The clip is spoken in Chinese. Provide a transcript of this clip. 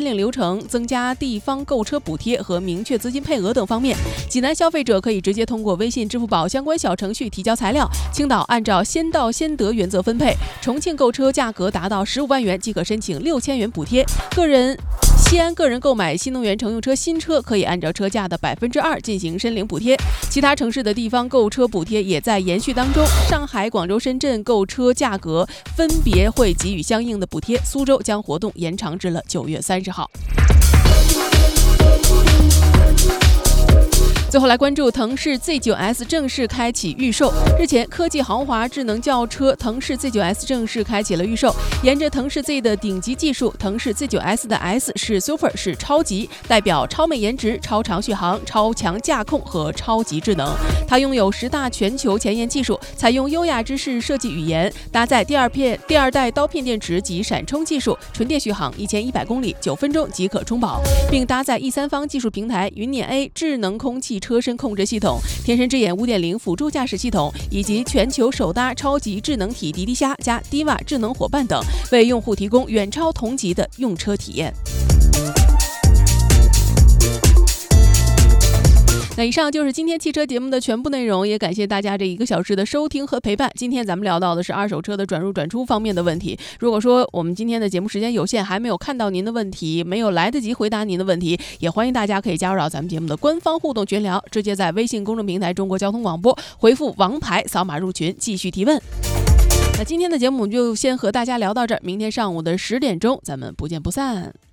领流程、增加地方购车补贴和明确资金配额等方面，济南消费者可以直接通过微信、支付宝相关小程序提交材料，青岛按照先到先得原则分配，重庆购车价格达到15万元即可申请6000元补贴，西安个人购买新能源乘用车新车可以按照车价的2%进行申领补贴，其他城市的地方购车补贴也在延续当中。上海、广州、深圳购车价格分别会给予相应的补贴，苏州将活动延长至了9月30号。最后来关注腾势 Z9S 正式开启预售。日前，科技豪华智能轿车腾势 Z9S 正式开启了预售。沿着腾势 Z 的顶级技术，腾势 Z9S 的 S 是 Super 是超级，代表超美颜值、超长续航、超强驾控和超级智能。它拥有10大全球前沿技术，采用优雅之势设计语言，搭载第二代刀片电池及闪充技术，纯电续航1100公里，9分钟即可充饱，并搭载第3方技术平台云辇 A 智能空气车身控制系统、天神之眼5.0辅助驾驶系统，以及全球首搭超级智能体滴滴虾加 Diva 智能伙伴等，为用户提供远超同级的用车体验。那以上就是今天汽车节目的全部内容，也感谢大家这1个小时的收听和陪伴。今天咱们聊到的是二手车的转入转出方面的问题。如果说我们今天的节目时间有限，还没有看到您的问题，没有来得及回答您的问题，也欢迎大家可以加入到咱们节目的官方互动群聊，直接在微信公众平台中国交通广播回复王牌扫码入群继续提问。那今天的节目就先和大家聊到这儿，明天上午的10点钟咱们不见不散。